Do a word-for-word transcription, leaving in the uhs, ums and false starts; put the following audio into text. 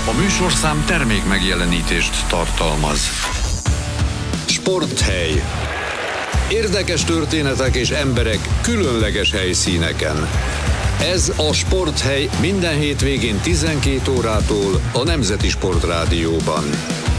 A műsorszám termék megjelenítést tartalmaz. Sporthely. Érdekes történetek és emberek különleges helyszíneken. Ez a Sporthely minden hétvégén tizenkét órától a Nemzeti Sportrádióban.